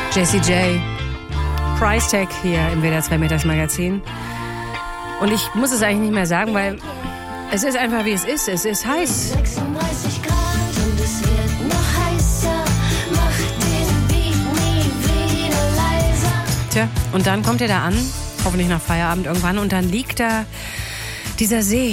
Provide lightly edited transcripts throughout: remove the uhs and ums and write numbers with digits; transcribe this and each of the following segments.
Jessie J. Price Tag hier im WDR 2 Mittagsmagazin. Und ich muss es eigentlich nicht mehr sagen, weil es ist einfach wie es ist. Es ist heiß. 36 Grad und es wird noch heißer. Mach den Beat nie wieder leiser. Tja, und dann kommt ihr da an, hoffentlich nach Feierabend irgendwann, und dann liegt da dieser See.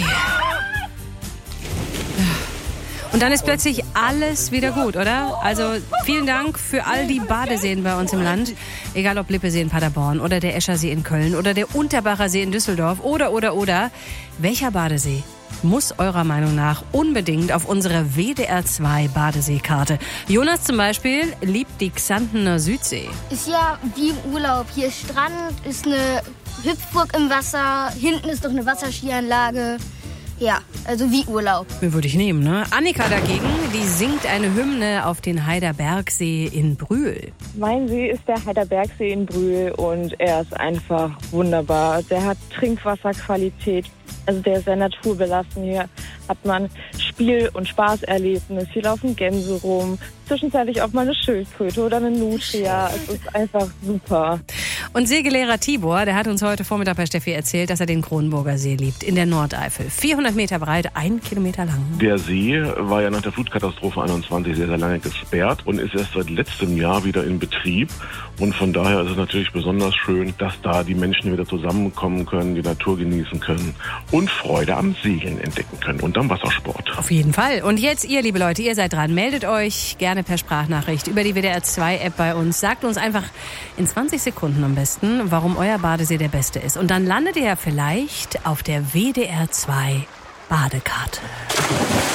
Und dann ist plötzlich alles wieder gut, oder? Also vielen Dank für all die Badeseen bei uns im Land. Egal ob Lippesee in Paderborn oder der Eschersee in Köln oder der Unterbacher See in Düsseldorf oder. Welcher Badesee muss eurer Meinung nach unbedingt auf unsere WDR 2 Badeseekarte? Jonas zum Beispiel liebt die Xantener Südsee. Ist ja wie im Urlaub. Hier ist Strand, ist eine Hüpfburg im Wasser, hinten ist doch eine Wasserskianlage. Ja, also wie Urlaub. Den würde ich nehmen, ne? Annika dagegen, die singt eine Hymne auf den Heiderbergsee in Brühl. Mein See ist der Heiderbergsee in Brühl und er ist einfach wunderbar. Der hat Trinkwasserqualität, also der ist sehr naturbelassen. Hier hat man Spiel- und Spaßerlebnis. Hier laufen Gänse rum, zwischenzeitlich auch mal eine Schildkröte oder eine Nutria. Es ist einfach super. Und Segellehrer Tibor, der hat uns heute Vormittag bei Steffi erzählt, dass er den Kronburger See liebt, in der Nordeifel. 400 Meter breit, 1 Kilometer lang. Der See war ja nach der Flutkatastrophe 21 sehr, sehr lange gesperrt und ist erst seit letztem Jahr wieder in Betrieb. Und von daher ist es natürlich besonders schön, dass da die Menschen wieder zusammenkommen können, die Natur genießen können und Freude am Segeln entdecken können und am Wassersport. Auf jeden Fall. Und jetzt ihr, liebe Leute, ihr seid dran. Meldet euch gerne per Sprachnachricht über die WDR 2 App bei uns. Sagt uns einfach in 20 Sekunden am besten, warum euer Badesee der beste ist. Und dann landet ihr ja vielleicht auf der WDR 2 Badekarte.